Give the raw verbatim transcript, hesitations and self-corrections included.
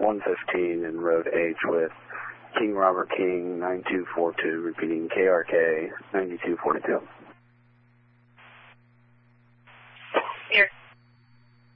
one fifteen in Road H with King Robert King, nine two four two, repeating K R K, ninety-two forty-two.